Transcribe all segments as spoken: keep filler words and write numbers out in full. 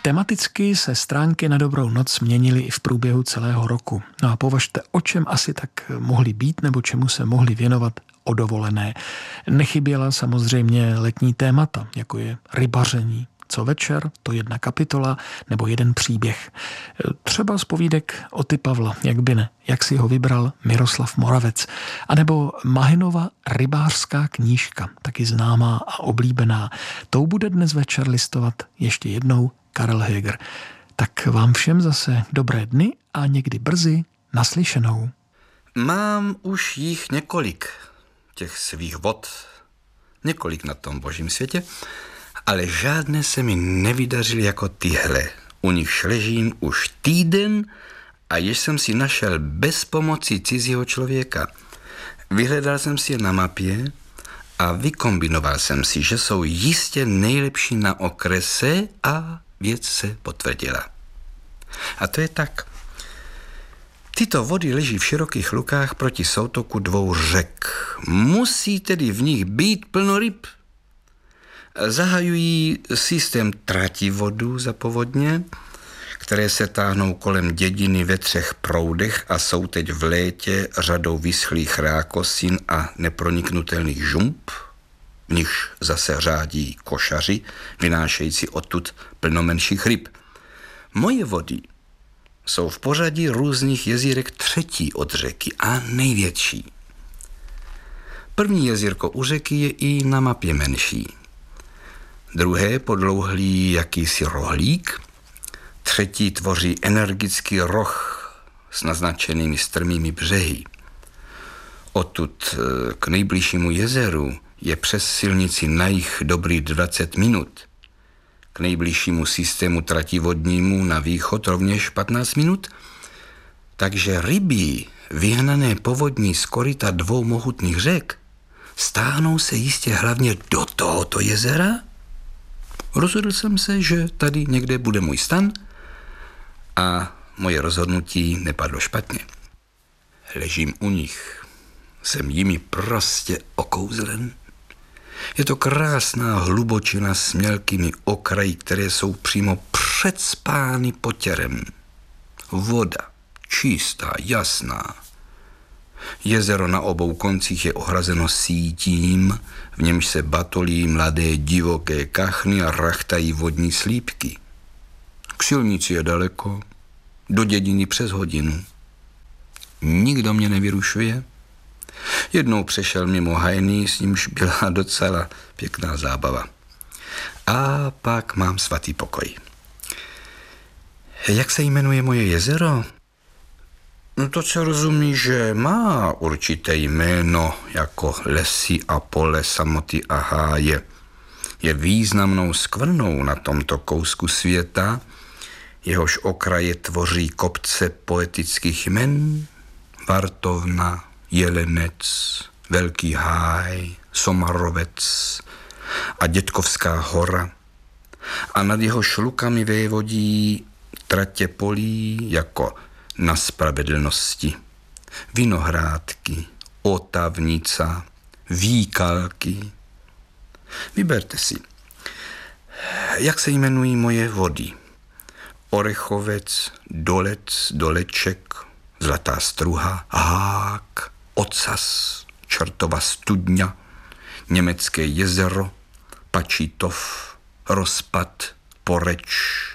Tematicky se stránky Na dobrou noc měnily i v průběhu celého roku. No a považte, o čem asi tak mohly být nebo čemu se mohli věnovat o dovolené. Nechyběla samozřejmě letní témata, jako je rybaření. Co večer, to jedna kapitola nebo jeden příběh. Třeba z povídek Oty Pavla, jak by ne, jak si ho vybral Miroslav Moravec. A nebo Mahinova rybářská knížka, taky známá a oblíbená. Tou bude dnes večer listovat ještě jednou Karel Höger. Tak vám všem zase dobré dny a někdy brzy naslyšenou. Mám už jich několik, těch svých vod, několik na tom božím světě, ale žádné se mi nevydařily jako tyhle. U nich ležím už týden a již jsem si našel bez pomoci cizího člověka. Vyhledal jsem si je na mapě a vykombinoval jsem si, že jsou jistě nejlepší na okrese a věc se potvrdila. A to je tak. Tyto vody leží v širokých lukách proti soutoku dvou řek. Musí tedy v nich být plno ryb. Zahajují systém trativodů za povodně, které se táhnou kolem dědiny ve třech proudech a jsou teď v létě řadou vyschlých rákosin a neproniknutelných žump, v nichž zase řádí košaři, vynášející odtud plno menších ryb. Moje vody jsou v pořadí různých jezírek třetí od řeky a největší. První jezírko u řeky je i na mapě menší. Druhé podlouhlý jakýsi rohlík, třetí tvoří energický roh s naznačenými strmými břehy. Odtud k nejbližšímu jezeru je přes silnici na jih dobrý dvacet minut. K nejbližšímu systému trativodnímu na východ rovněž patnáct minut. Takže ryby vyhnané povodní z koryta dvou mohutných řek stáhnou se jistě hlavně do tohoto jezera. Rozhodl jsem se, že tady někde bude můj stan a moje rozhodnutí nepadlo špatně. Ležím u nich, jsem jimi prostě okouzlen. Je to krásná hlubočina s mělkými okraji, které jsou přímo předspány potěrem. Voda, čistá, jasná. Jezero na obou koncích je ohrazeno sítím, v němž se batolí mladé divoké kachny a rachtají vodní slípky. K silnici je daleko, do dědiny přes hodinu. Nikdo mě nevyrušuje. Jednou přešel mimo hajný, s nímž byla docela pěkná zábava. A pak mám svatý pokoj. Jak se jmenuje moje jezero? No to se rozumí, že má určité jméno, jako lesy a pole, samoty a háje. Je významnou skvrnou na tomto kousku světa, jehož okraje tvoří kopce poetických jmen, Vartovna, Jelenec, Velký háj, Somarovec a Dětkovská hora. A nad jeho šlukami vévodí tratě polí jako Na spravedlnosti, Vinohrádky, Otavnica, Výkalky. Vyberte si, jak se jmenují moje vody. Orechovec, Dolec, Doleček, Zlatá struha, Hák, Ocas, Čertova studňa, Německé jezero, Pačítov, Rozpad, Poreč,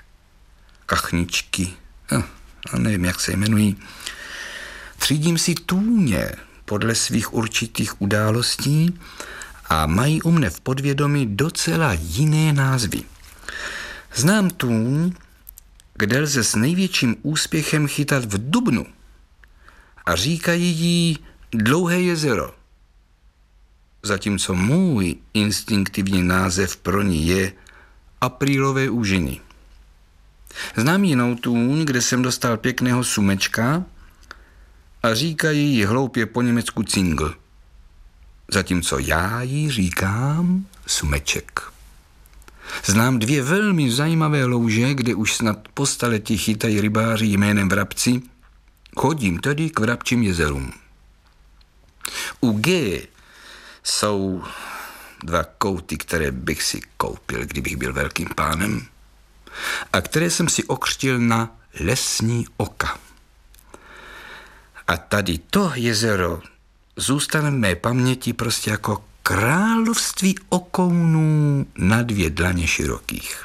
Kachničky, hm, nevím, jak se jmenují. Třídím si tůně podle svých určitých událostí a mají u mne v podvědomí docela jiné názvy. Znám tůň, kde lze s největším úspěchem chytat v dubnu a říkají jí Dlouhé jezero. Zatímco můj instinktivní název pro ní je Aprílové úžiny. Znám jinou tůň, kde jsem dostal pěkného sumečka a říkají jí hloupě po německu cingl. Zatímco já jí říkám sumeček. Znám dvě velmi zajímavé louže, kde už snad po staletí chytají rybáři jménem Vrabci. Chodím tedy k Vrabčím jezerům. U G jsou dva kouty, které bych si koupil, kdybych byl velkým pánem. a které jsem si okřtil na lesní oka. A tady to jezero zůstane v mé paměti prostě jako království okounů na dvě dlaně širokých.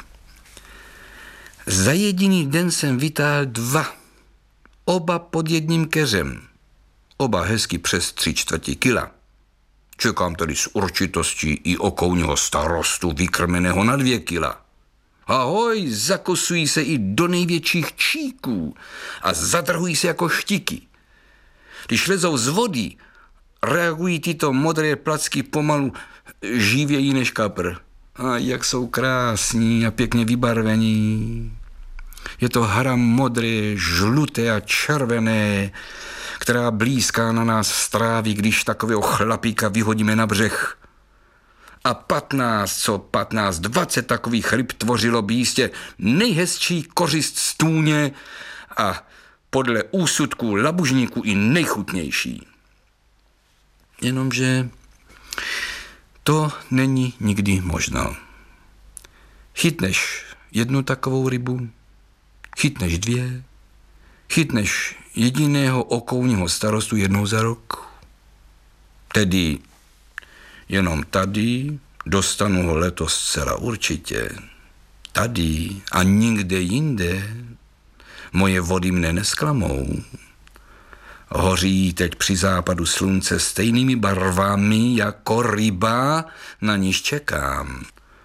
Za jediný den jsem vytáhl dva, oba pod jedním keřem, oba hezky přes tři čtvrtě kila. Čekám tady s určitostí i okouního starostu vykrmeného na dvě kila. Ahoj, zakosují se i do největších číků a zadrhují se jako štiky. Když lezou z vody, reagují tyto modré placky pomalu živěji než kapr. A jak jsou krásní a pěkně vybarvení. Je to hra modré, žluté a červené, která blízká na nás stráví, když takového chlapíka vyhodíme na břeh. A patnáct, co patnáct, dvacet takových ryb tvořilo by jistě nejhezčí kořist stůně a podle úsudků labužníků i nejchutnější. Jenomže to není nikdy možno. Chytneš jednu takovou rybu, chytneš dvě, chytneš jediného okounního starostu jednou za rok. Tedy jenom tady dostanu ho letos zcela určitě. Tady a nikde jinde moje vody mne nesklamou. Hoří teď při západu slunce stejnými barvami jako ryba, na níž čekám.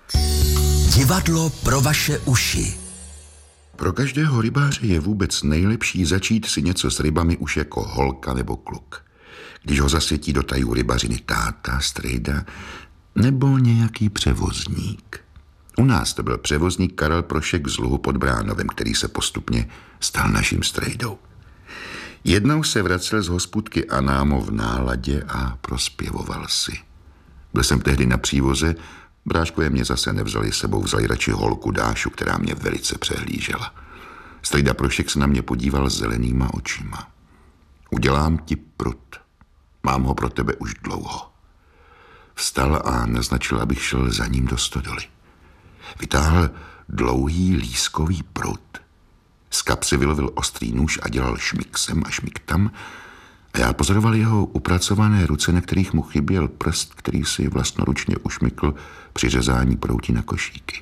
Divadlo pro vaše uši. Pro každého rybáře je vůbec nejlepší začít si něco s rybami už jako holka nebo kluk. Když ho zasvětí do tajů rybařiny táta, strejda nebo nějaký převozník. U nás to byl převozník Karel Prošek z Luhu pod Bránovem, který se postupně stal naším strejdou. Jednou se vracel z hospůdky Anámo v náladě a prospěvoval si. Byl jsem tehdy na přívoze, bráškové mě zase nevzali sebou, vzali radši holku Dášu, která mě velice přehlížela. Strejda Prošek se na mě podíval zelenýma očima. Udělám ti prut. Mám ho pro tebe už dlouho. Vstal a naznačil, abych šel za ním do stodoly. Vytáhl dlouhý lískový prut. Z kapsy vylovil ostrý nůž a dělal šmik sem a šmik tam a já pozoroval jeho upracované ruce, na kterých mu chyběl prst, který si vlastnoručně ušmykl při řezání proutí na košíky.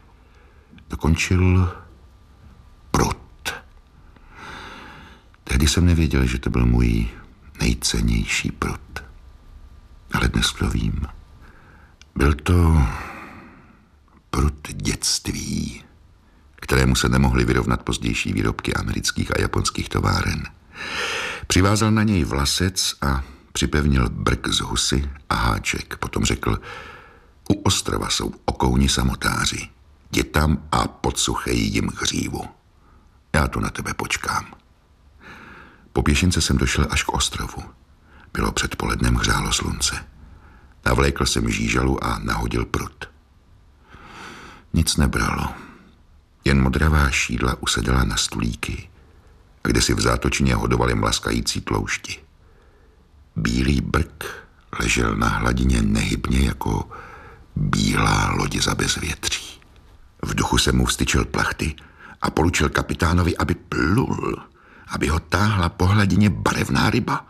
Dokončil prut. Tehdy jsem nevěděl, že to byl můj nejcennější prut. Ale dnes to vím. Byl to prut dětství, kterému se nemohly vyrovnat pozdější výrobky amerických a japonských továren. Přivázal na něj vlasec a připevnil brk z husy a háček. Potom řekl, u ostrova jsou okouni samotáři. Jdi tam a podsuchej jim hřívu. Já tu na tebe počkám. Po pěšince jsem došel až k ostrovu. Bylo předpolednem, hřálo slunce. Navlékl jsem žížalu a nahodil prut. Nic nebralo. Jen modravá šídla usedala na stulíky, kde si v zátočině hodovali mlaskající tloušti. Bílý brk ležel na hladině nehybně jako bílá loď za bezvětří. V duchu jsem mu vstyčil plachty a poručil kapitánovi, aby plul, aby ho táhla po hladině barevná ryba.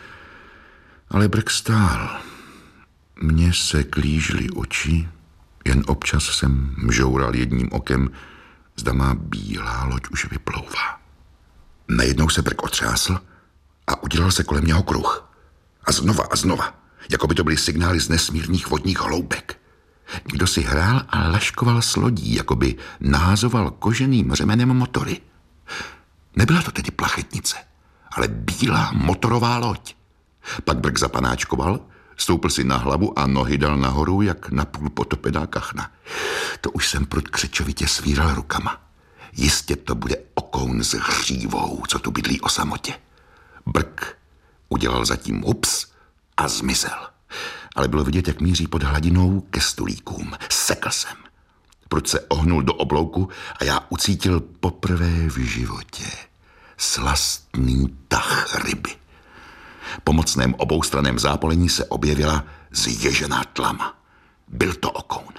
Ale brk stál. Mně se klížily oči, jen občas jsem mžoural jedním okem, zda má bílá loď už vyplouvá. Najednou se brk otřásl a udělal se kolem něho kruh. A znova a znova, jako by to byly signály z nesmírných vodních hloubek. Někdo si hrál a laškoval s lodí, jako by nahazoval koženým řemenem motory. Nebyla to tedy plachetnice, ale bílá motorová loď. Pak brk zapanáčkoval, stoupil si na hlavu a nohy dal nahoru, jak napůl potopená kachna. To už jsem prud křečovitě svíral rukama. Jistě to bude okoun s hřívou, co tu bydlí o samotě. Brk udělal zatím hups a zmizel. Ale bylo vidět, jak míří pod hladinou ke stulíkům. Sekl jsem. Prud se ohnul do oblouku a já ucítil poprvé v životě slastný tah ryby. Po mocném oboustraném zápolení se objevila zježená tlama. Byl to okoun.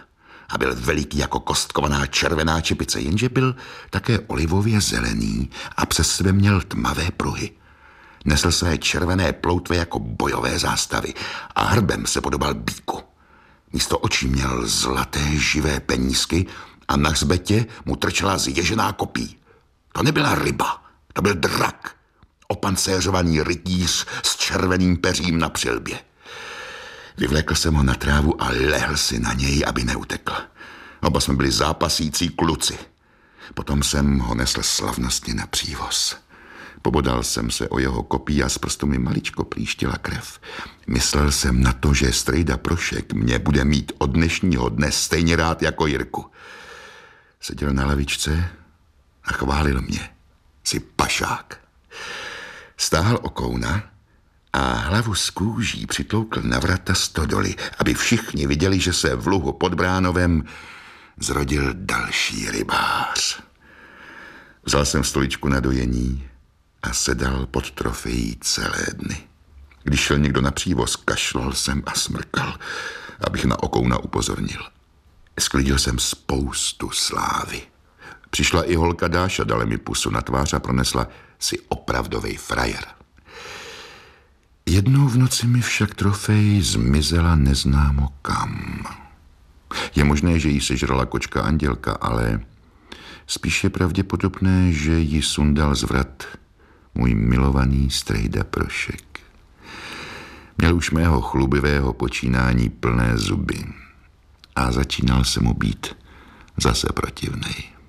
a byl veliký jako kostkovaná červená čepice, jenže byl také olivově zelený a přes sebe měl tmavé pruhy. Nesl své červené ploutve jako bojové zástavy a hrbem se podobal býku. Místo očí měl zlaté živé penízky a na hřbetě mu trčela zježená kopí. To nebyla ryba, to byl drak, opancéřovaný rytíř s červeným peřím na přilbě. Vyvlékl jsem ho na trávu a lehl si na něj, aby neutekl. Oba jsme byli zápasící kluci. Potom jsem ho nesl slavnostně na přívoz. Pobodal jsem se o jeho kopí a z prstu mi maličko plíštila krev. Myslel jsem na to, že strejda Prošek mě bude mít od dnešního dne stejně rád jako Jirku. Seděl na lavičce a chválil mě. Jsi pašák. Stáhl okouna a hlavu z kůží přitloukl na vrata stodoly, aby všichni viděli, že se v luhu pod Bránovem zrodil další rybář. Vzal jsem stoličku na dojení a sedal pod trofejí celé dny. Když šel někdo na přívoz, kašlal jsem a smrkal, abych na okouna upozornil. Sklidil jsem spoustu slávy. Přišla i holka Dáša, dala mi pusu na tvář a pronesla: si opravdovej frajer. Jednou v noci mi však trofej zmizela neznámo kam. Je možné, že ji sežrala kočka Andělka, ale spíš je pravděpodobné, že ji sundal z vrat můj milovaný strejda Prošek. Měl už mého chlubivého počínání plné zuby a začínal se mu být zase protivnej.